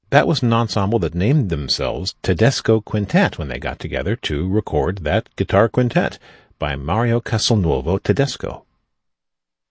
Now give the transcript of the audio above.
That was an ensemble that named themselves Tedesco Quintet when they got together to record that guitar quintet by Mario Castelnuovo Tedesco.